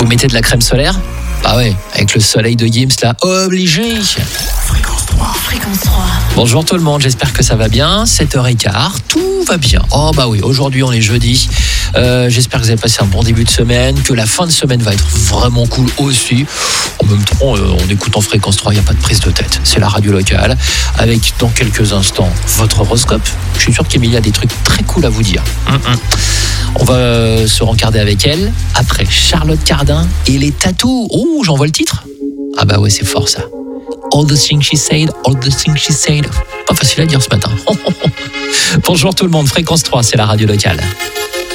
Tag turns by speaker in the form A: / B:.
A: Vous mettez de la crème solaire ? Bah ouais, avec le soleil de Gims là, obligé.
B: Fréquence 3.
C: Fréquence 3.
A: Bonjour tout le monde, j'espère que ça va bien. 7h15, tout va bien. Oh bah oui, aujourd'hui on est jeudi. J'espère que vous avez passé un bon début de semaine, que la fin de semaine va être vraiment cool aussi. En même temps, on écoute en Fréquence 3, il n'y a pas de prise de tête. C'est la radio locale, avec dans quelques instants votre horoscope. Je suis sûr qu'Emilia a des trucs très cool à vous dire. On va se rencarder avec elle. Après, Charlotte Cardin et les tatous. Oh, j'envoie le titre. Ah bah ouais, c'est fort ça. All the things she said, all the things she said. Pas facile à dire ce matin. Bonjour tout le monde, Fréquence 3, c'est la radio locale.